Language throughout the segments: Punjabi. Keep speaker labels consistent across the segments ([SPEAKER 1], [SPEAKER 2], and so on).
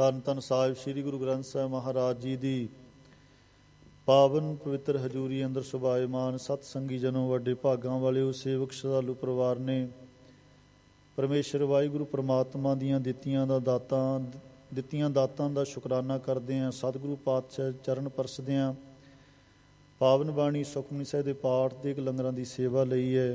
[SPEAKER 1] ਧੰਨ ਧੰਨ ਸਾਹਿਬ ਸ੍ਰੀ ਗੁਰੂ ਗ੍ਰੰਥ ਸਾਹਿਬ ਮਹਾਰਾਜ ਜੀ ਦੀ ਪਾਵਨ ਪਵਿੱਤਰ ਹਜ਼ੂਰੀ ਅੰਦਰ ਸੁਭਾਏਮਾਨ ਸਤ ਸੰਗੀ ਜਨੋਂ ਵੱਡੇ ਭਾਗਾਂ ਵਾਲਿਓ ਸੇਵਕ ਸ਼ਰਧਾਲੂ ਪਰਿਵਾਰ ਨੇ ਪਰਮੇਸ਼ਰ ਵਾਹਿਗੁਰੂ ਪ੍ਰਮਾਤਮਾ ਦੀਆਂ ਦਿੱਤੀਆਂ ਦਾਤਾਂ ਦਾ ਸ਼ੁਕਰਾਨਾ ਕਰਦੇ ਹਾਂ। ਸਤਿਗੁਰੂ ਪਾਤਸ਼ਾਹ ਚਰਨ ਪਰਸਦੇ ਹਾਂ। ਪਾਵਨ ਬਾਣੀ ਸੁਖਮਨੀ ਸਾਹਿਬ ਦੇ ਪਾਠ ਦੇ ਲੰਗਰਾਂ ਦੀ ਸੇਵਾ ਲਈ ਹੈ।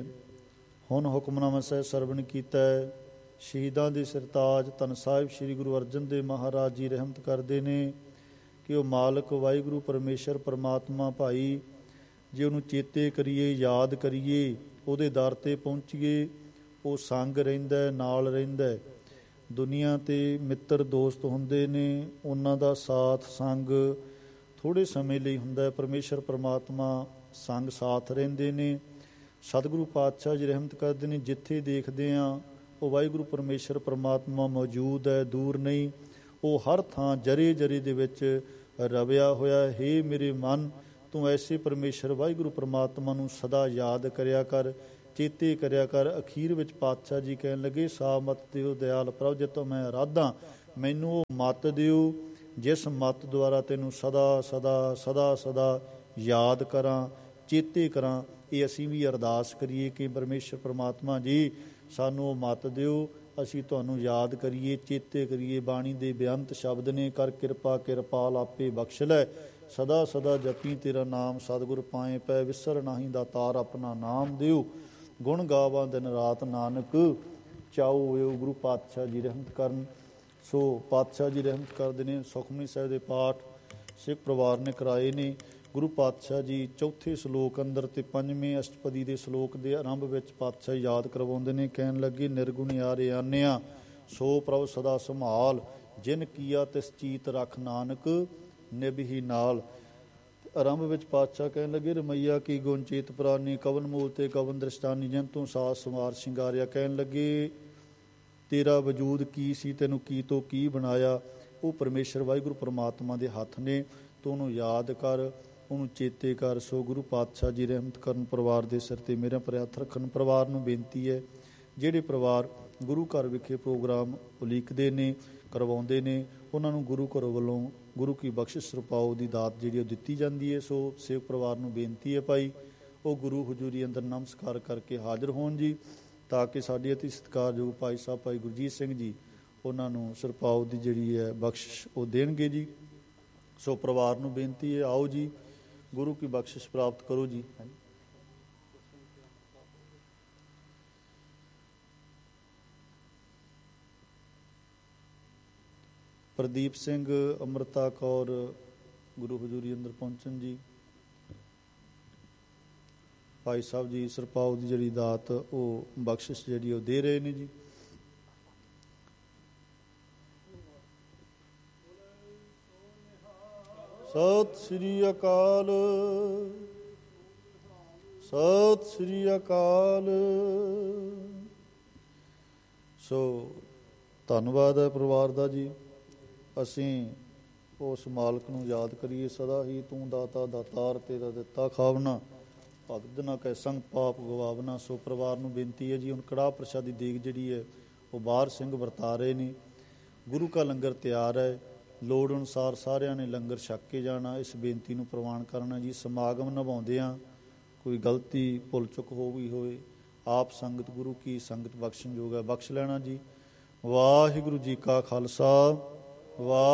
[SPEAKER 1] ਹੁਣ ਹੁਕਮਨਾਮਾ ਸਾਹਿਬ ਸਰਵਣ ਕੀਤਾ ਹੈ। ਸ਼ਹੀਦਾਂ ਦੇ ਸਰਤਾਜ ਧੰਨ ਸਾਹਿਬ ਸ੍ਰੀ ਗੁਰੂ ਅਰਜਨ ਦੇਵ ਮਹਾਰਾਜ ਜੀ ਰਹਿਮਤ ਕਰਦੇ ਨੇ ਕਿ ਉਹ ਮਾਲਕ ਵਾਹਿਗੁਰੂ ਪਰਮੇਸ਼ਰ ਪਰਮਾਤਮਾ ਭਾਈ ਜੇ ਉਹਨੂੰ ਚੇਤੇ ਕਰੀਏ, ਯਾਦ ਕਰੀਏ, ਉਹਦੇ ਦਰ 'ਤੇ ਪਹੁੰਚੀਏ, ਉਹ ਸੰਗ ਰਹਿੰਦਾ, ਨਾਲ ਰਹਿੰਦਾ। ਦੁਨੀਆ 'ਤੇ ਮਿੱਤਰ ਦੋਸਤ ਹੁੰਦੇ ਨੇ, ਉਹਨਾਂ ਦਾ ਸਾਥ ਸੰਗ ਥੋੜ੍ਹੇ ਸਮੇਂ ਲਈ ਹੁੰਦਾ। ਪਰਮੇਸ਼ਰ ਪਰਮਾਤਮਾ ਸੰਗ ਸਾਥ ਰਹਿੰਦੇ ਨੇ। ਸਤਿਗੁਰੂ ਪਾਤਸ਼ਾਹ ਜੀ ਰਹਿਮਤ ਕਰਦੇ ਨੇ, ਜਿੱਥੇ ਦੇਖਦੇ ਹਾਂ ਉਹ ਵਾਹਿਗੁਰੂ ਪਰਮੇਸ਼ਰ ਪਰਮਾਤਮਾ ਮੌਜੂਦ ਹੈ, ਦੂਰ ਨਹੀਂ। ਉਹ ਹਰ ਥਾਂ ਜਰੇ ਜਰੇ ਦੇ ਵਿੱਚ ਰਵਿਆ ਹੋਇਆ। ਹੇ ਮੇਰੇ ਮਨ, ਤੂੰ ਐਸੇ ਪਰਮੇਸ਼ਰ ਵਾਹਿਗੁਰੂ ਪਰਮਾਤਮਾ ਨੂੰ ਸਦਾ ਯਾਦ ਕਰਿਆ ਕਰ, ਚੇਤੇ ਕਰਿਆ ਕਰ। ਅਖੀਰ ਵਿੱਚ ਪਾਤਸ਼ਾਹ ਜੀ ਕਹਿਣ ਲੱਗੇ, ਸਾ ਮਤ ਦਿਓ ਦਿਆਲ ਪ੍ਰਭ ਜਿਤੋਂ ਮੈਂ ਅਰਾਧਾਂ, ਮੈਨੂੰ ਉਹ ਮਤ ਦਿਓ ਜਿਸ ਮਤ ਦੁਆਰਾ ਤੈਨੂੰ ਸਦਾ ਸਦਾ ਸਦਾ ਸਦਾ ਯਾਦ ਕਰਾਂ, ਚੇਤੇ ਕਰਾਂ। ਇਹ ਅਸੀਂ ਵੀ ਅਰਦਾਸ ਕਰੀਏ ਕਿ ਪਰਮੇਸ਼ਰ ਪਰਮਾਤਮਾ ਜੀ ਸਾਨੂੰ ਉਹ ਮਤ ਦਿਓ, ਅਸੀਂ ਤੁਹਾਨੂੰ ਯਾਦ ਕਰੀਏ, ਚੇਤੇ ਕਰੀਏ। ਬਾਣੀ ਦੇ ਬੇਅੰਤ ਸ਼ਬਦ ਨੇ, ਕਰ ਕਿਰਪਾ ਕਿਰਪਾਲ ਆਪੇ ਬਖਸ਼ ਲੈ, ਸਦਾ ਸਦਾ ਜਪੀ ਤੇਰਾ ਨਾਮ, ਸਤਿਗੁਰ ਪਾਏ ਪੈ ਵਿਸਰ ਨਾਹੀਂ, ਦਾਤਾਰ ਆਪਣਾ ਨਾਮ ਦਿਓ, ਗੁਣ ਗਾਵਾਂ ਦਿਨ ਰਾਤ ਨਾਨਕ ਚਾਓ ਹੋਇਓ। ਗੁਰੂ ਪਾਤਸ਼ਾਹ ਜੀ ਰਹਿਮਤ ਕਰਨ। ਸੋ ਪਾਤਸ਼ਾਹ ਜੀ ਰਹਿਮਤ ਕਰਦੇ ਨੇ। ਸੁਖਮਨੀ ਸਾਹਿਬ ਦੇ ਪਾਠ ਸਿੱਖ ਪਰਿਵਾਰ ਨੇ ਕਰਾਏ ਨੇ। ਗੁਰੂ ਪਾਤਸ਼ਾਹ ਜੀ ਚੌਥੇ ਸਲੋਕ ਅੰਦਰ ਤੇ ਪੰਜਵੇਂ ਅਸ਼ਟਪਦੀ ਦੇ ਸਲੋਕ ਦੇ ਆਰੰਭ ਵਿੱਚ ਪਾਤਸ਼ਾਹ ਯਾਦ ਕਰਵਾਉਂਦੇ ਨੇ। ਕਹਿਣ ਲੱਗੇ, ਨਿਰਗੁਣ ਯਾਰੇ ਆਨਿਆ ਸੋ ਪ੍ਰਭ ਸਦਾ ਸੰਭਾਲ, ਜਿਨ ਕੀਆ ਤਿਸ ਚੀਤ ਰੱਖ ਨਾਨਕ ਨਿਭੀ ਨਾਲ। ਆਰੰਭ ਵਿੱਚ ਪਾਤਸ਼ਾਹ ਕਹਿਣ ਲੱਗੇ, ਰਮਈਆ ਕੀ ਗੁਣ ਚੇਤ ਪ੍ਰਾਨੀ, ਕਵਨ ਮੂਲ ਤੇ ਕਵਨ ਦ੍ਰਿਸ਼ਟਾਨੀ, ਜਿਨ ਤੂੰ ਸਾਜ ਸੰਵਾਰ ਸ਼ਿੰਗਾਰਿਆ। ਕਹਿਣ ਲੱਗੇ, ਤੇਰਾ ਵਜੂਦ ਕੀ ਸੀ, ਤੈਨੂੰ ਕੀ ਤੋਂ ਕੀ ਬਣਾਇਆ। ਉਹ ਪਰਮੇਸ਼ਰ ਵਾਹਿਗੁਰੂ ਪਰਮਾਤਮਾ ਦੇ ਹੱਥ ਨੇ। ਤੂੰ ਉਹਨੂੰ ਯਾਦ ਕਰ, ਉਹਨੂੰ ਚੇਤੇ ਕਰ। ਸੋ ਗੁਰੂ ਪਾਤਸ਼ਾਹ ਜੀ ਰਹਿਮਤ ਕਰਨ। ਪਰਿਵਾਰ ਦੇ ਸਿਰ 'ਤੇ ਮੇਰਾ ਭਰਿਆ ਹੱਥ ਰੱਖਣ। ਪਰਿਵਾਰ ਨੂੰ ਬੇਨਤੀ ਹੈ, ਜਿਹੜੇ ਪਰਿਵਾਰ ਗੁਰੂ ਘਰ ਵਿਖੇ ਪ੍ਰੋਗਰਾਮ ਉਲੀਕਦੇ ਨੇ, ਕਰਵਾਉਂਦੇ ਨੇ, ਉਹਨਾਂ ਨੂੰ ਗੁਰੂ ਘਰ ਵੱਲੋਂ ਗੁਰੂ ਕੀ ਬਖਸ਼ਿਸ਼ ਰੁਪਾਓ ਦੀ ਦਾਤ ਜਿਹੜੀ ਉਹ ਦਿੱਤੀ ਜਾਂਦੀ ਹੈ। ਸੋ ਸੇਵਕ ਪਰਿਵਾਰ ਨੂੰ ਬੇਨਤੀ ਹੈ ਭਾਈ ਉਹ ਗੁਰੂ ਹਜ਼ੂਰੀ ਅੰਦਰ ਨਮਸਕਾਰ ਕਰਕੇ ਹਾਜ਼ਰ ਹੋਣ ਜੀ, ਤਾਂ ਕਿ ਸਾਡੇ ਅਤੀ ਸਤਿਕਾਰਯੋਗ ਭਾਈ ਸਾਹਿਬ ਭਾਈ ਗੁਰਜੀਤ ਸਿੰਘ ਜੀ ਉਹਨਾਂ ਨੂੰ ਸਰਪਾਓ ਦੀ ਜਿਹੜੀ ਹੈ ਬਖਸ਼ਿਸ਼ ਉਹ ਦੇਣਗੇ ਜੀ। ਸੋ ਪਰਿਵਾਰ ਨੂੰ ਬੇਨਤੀ ਹੈ, ਆਓ ਜੀ ਗੁਰੂ ਕੀ ਬਖਸ਼ਿਸ਼ ਪ੍ਰਾਪਤ ਕਰੋ ਜੀ। ਪ੍ਰਦੀਪ ਸਿੰਘ, ਅੰਮ੍ਰਿਤਾ ਕੌਰ ਗੁਰੂ ਹਜ਼ੂਰੀ ਅੰਦਰ ਪਹੁੰਚਣ ਜੀ। ਭਾਈ ਸਾਹਿਬ ਜੀ ਸਰਪਾਓ ਦੀ ਜਿਹੜੀ ਦਾਤ ਉਹ ਬਖਸ਼ਿਸ਼ ਜਿਹੜੀ ਉਹ ਦੇ ਰਹੇ ਨੇ ਜੀ। ਸਤਿ ਸ੍ਰੀ ਅਕਾਲ, ਸਤਿ ਸ੍ਰੀ ਅਕਾਲ। ਸੋ ਧੰਨਵਾਦ ਹੈ ਪਰਿਵਾਰ ਦਾ ਜੀ। ਅਸੀਂ ਉਸ ਮਾਲਕ ਨੂੰ ਯਾਦ ਕਰੀਏ ਸਦਾ ਹੀ। ਤੂੰ ਦਾਤਾ ਦਾਤਾਰ, ਤੇਰਾ ਦਿੱਤਾ ਖਾਵਨਾ, ਭਗਤ ਨਾ ਕਹਿ ਸੰਗ ਪਾਪ ਗਵਾਵਨਾ। ਸੋ ਪਰਿਵਾਰ ਨੂੰ ਬੇਨਤੀ ਹੈ ਜੀ, ਹੁਣ ਕੜਾਹ ਪ੍ਰਸ਼ਾਦੀ ਦੇਗ ਜਿਹੜੀ ਹੈ ਉਹ ਬਾਹਰ ਸਿੰਘ ਵਰਤਾ ਰਹੇ ਨੇ। ਗੁਰੂ ਕਾ ਲੰਗਰ ਤਿਆਰ ਹੈ, ਲੋੜ ਅਨੁਸਾਰ ਸਾਰਿਆਂ ਨੇ ਲੰਗਰ ਛਕ ਕੇ ਜਾਣਾ। ਇਸ ਬੇਨਤੀ ਨੂੰ ਪ੍ਰਵਾਨ ਕਰਨਾ ਜੀ। ਸਮਾਗਮ ਨਿਭਾਉਂਦਿਆਂ ਕੋਈ ਗਲਤੀ ਭੁੱਲ ਚੁੱਕ ਹੋ ਗਈ ਹੋਵੇ, ਆਪ ਸੰਗਤ ਗੁਰੂ ਕੀ ਸੰਗਤ ਬਖਸ਼ਣਯੋਗ ਹੈ, ਬਖਸ਼ ਲੈਣਾ ਜੀ। ਵਾਹਿਗੁਰੂ ਜੀ ਕਾ ਖਾਲਸਾ, ਵਾਹਿਗੁਰੂ